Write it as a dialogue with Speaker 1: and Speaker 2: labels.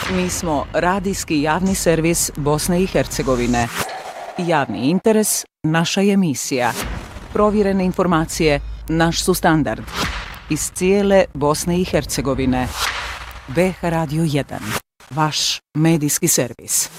Speaker 1: Mi smo radijski javni servis Bosne i Hercegovine. Javni interes, naša je misija. Provjerene informacije, naš su standard. Iz cijele Bosne i Hercegovine. BH Radio 1, vaš medijski servis.